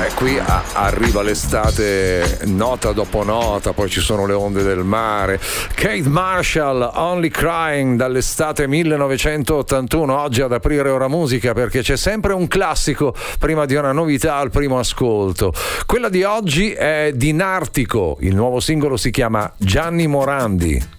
qui arriva l'estate nota dopo nota, poi ci sono le onde del mare. Kate Marshall, Only Crying, dall'estate 1981, oggi ad aprire Ora Musica, perché c'è sempre un classico prima di una novità al primo ascolto. Quella di oggi è di Nartico, il nuovo singolo si chiama Gianni Morandi.